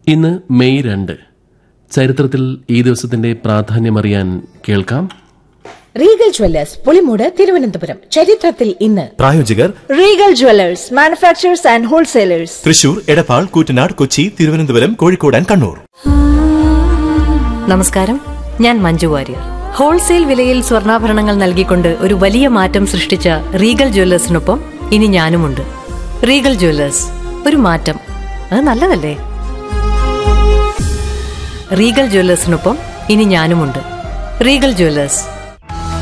ഇന്ന് മെയ് 2. ചരിത്രത്തിൽ ഈ ദിവസത്തിന്റെ പ്രാധാന്യമറിയാൻ കേൾക്കാം. Regal Jewellers Pulimoodu Thiruvananthapuram. ചരിത്രത്തിൽ ഇന്ന്. പ്രായോജകർ Regal Jewellers manufacturers and wholesalers, Thrissur, Edappal, Koottanad, Kochi, Thiruvananthapuram, Kozhikode and Kannur. നമസ്കാരം, ഞാൻ മഞ്ജു വാര്യർ. ഹോൾസെയിൽ വിലയിൽ സ്വർണ്ണാഭരണങ്ങൾ നൽകിക്കൊണ്ട് ഒരു വലിയ മാറ്റം സൃഷ്ടിച്ച റീഗൽ ജ്വല്ലേഴ്സിനൊപ്പം ഇനി ഞാനുമുണ്ട്. റീഗൽ ജ്വല്ലേഴ്സ്, ഒരു മാറ്റം, അത് നല്ലതല്ലേ? റീഗൽ ജ്വല്ലേഴ്സിനൊപ്പം ഇനി ഞാനുമുണ്ട്. Regal Jewellers,